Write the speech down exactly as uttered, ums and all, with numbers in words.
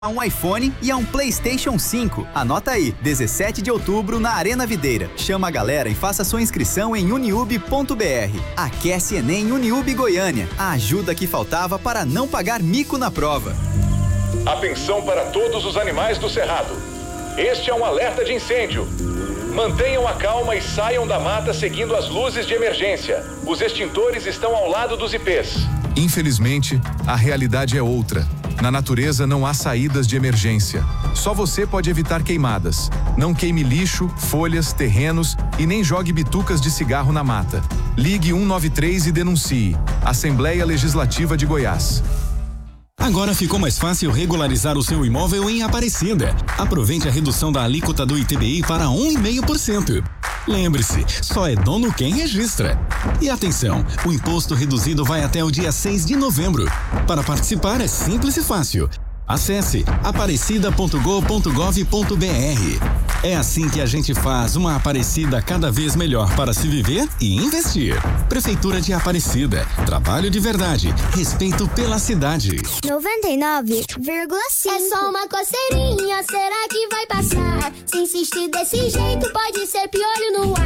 a um iPhone e a um PlayStation cinco. Anota aí, dezessete de outubro na Arena Videira. Chama a galera e faça sua inscrição em uniub ponto br. Aquece Enem Uniub Goiânia. A ajuda que faltava para não pagar mico na prova. Atenção para todos os animais do cerrado. Este é um alerta de incêndio. Mantenham a calma e saiam da mata seguindo as luzes de emergência. Os extintores estão ao lado dos ipês. Infelizmente, a realidade é outra. Na natureza não há saídas de emergência. Só você pode evitar queimadas. Não queime lixo, folhas, terrenos e nem jogue bitucas de cigarro na mata. Ligue cento e noventa e três e denuncie. Assembleia Legislativa de Goiás. Agora ficou mais fácil regularizar o seu imóvel em Aparecida. Aproveite a redução da alíquota do I T B I para um vírgula cinco por cento. Lembre-se, só é dono quem registra. E atenção, o imposto reduzido vai até o dia seis de novembro. Para participar é simples e fácil. Acesse aparecida ponto go ponto gov ponto br. É assim que a gente faz uma Aparecida cada vez melhor para se viver e investir. Prefeitura de Aparecida. Trabalho de verdade. Respeito pela cidade. noventa e nove vírgula cinco. É só uma coceirinha, será que vai passar? Se insistir desse jeito, pode ser piolho no ar.